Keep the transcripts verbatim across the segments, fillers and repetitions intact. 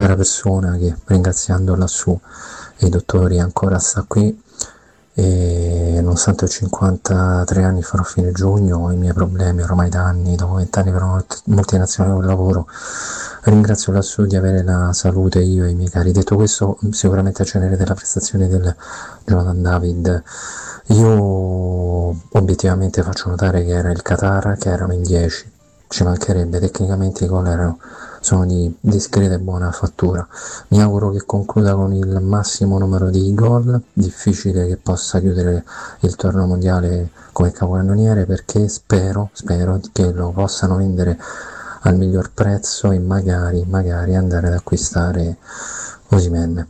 cara persona che, ringraziando lassù i dottori, ancora sta qui e nonostante ho cinquantatré anni, farò fine giugno, ho i miei problemi ormai da anni, dopo vent'anni però multinazionale del lavoro, ringrazio lassù di avere la salute io e i miei cari. Detto questo, sicuramente accenerete la prestazione del Jonathan David. Io obiettivamente faccio notare che era il Qatar, che erano in dieci, ci mancherebbe, tecnicamente i gol erano sono di discreta e buona fattura. Mi auguro che concluda con il massimo numero di gol, difficile che possa chiudere il torneo mondiale come capocannoniere, perché spero, spero che lo possano vendere al miglior prezzo e magari, magari andare ad acquistare Osimhen.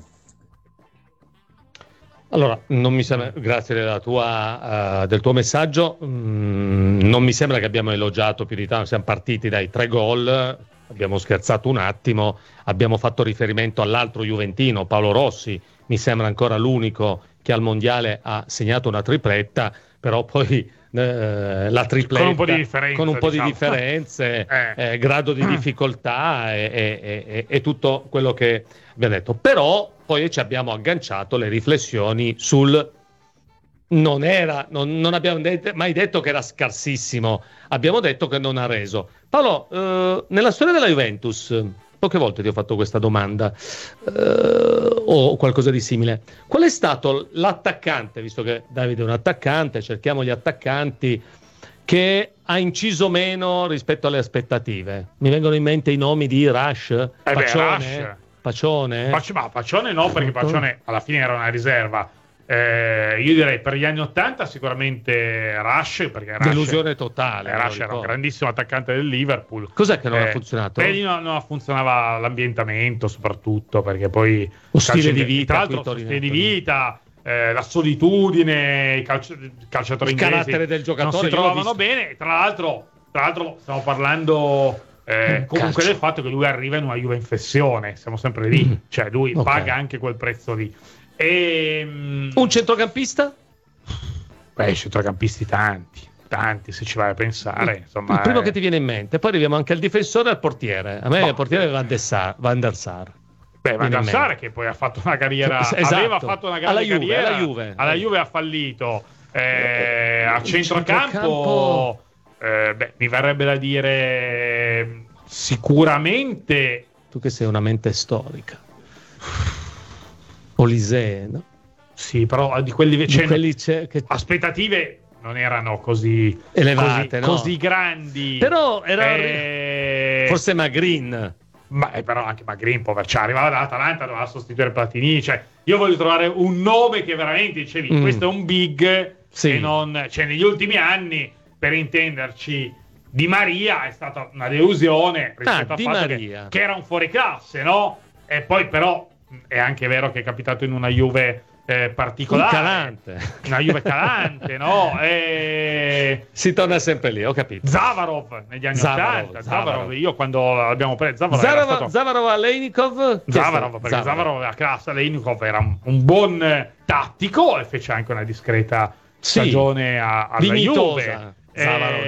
Allora, non mi sembra, grazie della tua, uh, del tuo messaggio, mm, non mi sembra che abbiamo elogiato più di tanto, siamo partiti dai tre gol, abbiamo scherzato un attimo, abbiamo fatto riferimento all'altro juventino, Paolo Rossi, mi sembra ancora l'unico che al mondiale ha segnato una tripletta, però poi eh, la tripletta con un po' di differenze, con un po' diciamo. di differenze eh. eh, grado di difficoltà e, e, e, e tutto quello che abbiamo detto, però poi ci abbiamo agganciato le riflessioni sul non era, non, non abbiamo det- mai detto che era scarsissimo, abbiamo detto che non ha reso. Paolo, eh, nella storia della Juventus, poche volte ti ho fatto questa domanda eh, o qualcosa di simile, qual è stato l'attaccante, visto che Davide è un attaccante, cerchiamo gli attaccanti, che ha inciso meno rispetto alle aspettative? Mi vengono in mente i nomi di Rush, Eh Pacione, beh, Rush. Pacione, Pac- ma Pacione no, perché Pacione alla fine era una riserva. Eh, io direi per gli anni ottanta sicuramente Rush, perché Rush, delusione totale. eh, Rush era un grandissimo attaccante del Liverpool. Cos'è che non eh, ha funzionato? Beh, non, non funzionava l'ambientamento soprattutto, perché poi lo stile di vita, tra l'altro lo stile di vita, eh, la solitudine, i calci- calciatori il inglesi carattere del giocatore non si trovavano visto... bene. Tra l'altro, tra l'altro stiamo parlando eh, comunque del fatto che lui arriva in una Juve in flessione, siamo sempre lì, mm. cioè lui okay. paga anche quel prezzo lì. E, um, un centrocampista? Beh, centrocampisti tanti, tanti se ci vai a pensare. Il, insomma, il primo è... che ti viene in mente. Poi arriviamo anche al difensore e al portiere. A me no. il portiere è Van der Sar. Van der Sar. Beh, Van der Sar che poi ha fatto una carriera, esatto. aveva fatto una grande alla Juve, carriera, alla Juve, alla Juve ha fallito. Eh, a centrocampo, centrocampo... Eh, beh, mi verrebbe da dire sicuramente. Tu che sei una mente storica. Olise, no? Sì, però di quelli, di cioè, quelli c'è che... aspettative non erano così elevate, così, no? così grandi. Però era eh... forse Magrin. Ma eh, però anche Magrin, poveraccio, arrivava dall'Atalanta, doveva sostituire Platini. Cioè, io voglio trovare un nome che veramente dicevi, mm. questo è un big, sì. E non, cioè, negli ultimi anni, per intenderci, Di Maria è stata una delusione rispetto ah, al fatto che, che era un fuoriclasse, no? E poi però è anche vero che è capitato in una Juve eh, particolare, calante. Una Juve calante, no? E... si torna sempre lì, ho capito. Zavarov negli anni Zavarov, ottanta, Zavarov. Zavarov, io quando l'abbiamo preso Zavarov, Zavarov, stato... Zavarov a Leinikov, Zavarov, perché Zavarov, Zavarov aveva classe, Leinikov era un, un buon tattico e fece anche una discreta sì. stagione a, alla Dignitosa. Juve. Zavarov,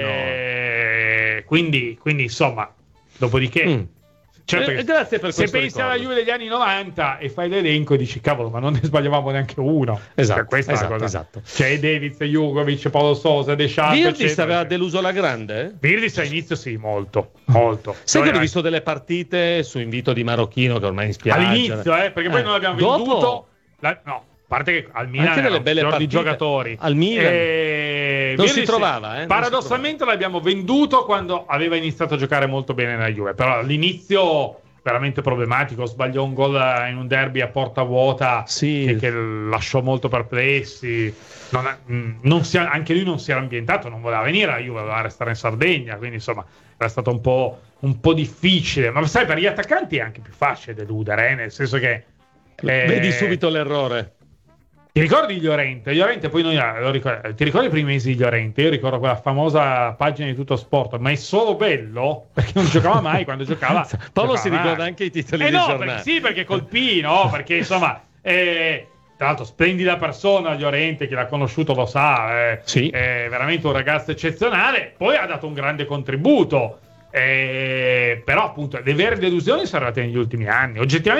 e... no. quindi, quindi insomma, dopodiché mm. certo eh, che grazie per se questo pensi alla ricordo. Juve degli anni novanta e fai l'elenco e dici cavolo, ma non ne sbagliavamo neanche uno. Esatto, cioè, questa esatto, è la cosa. Esatto. C'è Davids, Jugovic, Paolo Sosa, De Schaap, Virdis aveva deluso la grande? Virdis all'inizio sì, molto, molto. Sai che ho anche... visto delle partite su invito di Marocchino che ormai in spiaggia. All'inizio, eh, perché poi eh. non l'abbiamo Dopo... venduto. La... No. A parte che al Milan anche delle belle partite, giocatori al Milan e... non Virdis, si trovava eh, paradossalmente trovava. L'abbiamo venduto quando aveva iniziato a giocare molto bene nella Juve, però all'inizio veramente problematico, sbagliò un gol in un derby a porta vuota sì. che, che lasciò molto perplessi, non, non si, anche lui non si era ambientato, non voleva venire alla Juve, voleva restare in Sardegna, quindi insomma era stato un po', un po' difficile, ma sai, per gli attaccanti è anche più facile deludere, eh, nel senso che eh, vedi subito l'errore. Ti ricordi Llorente? Llorente poi noi lo ricordo, ti ricordi i primi mesi di Llorente? Io ricordo quella famosa pagina di Tutto Sport, ma è solo bello perché non giocava mai. Quando giocava Paolo giocava si mai. ricorda anche i titoli eh dei no, giornali. perché, sì, perché colpì, no? Perché insomma eh, tra l'altro splendida persona Llorente, chi l'ha conosciuto lo sa, eh, sì. È veramente un ragazzo eccezionale, poi ha dato un grande contributo, eh, però appunto le vere delusioni sono arrivate negli ultimi anni oggettivamente.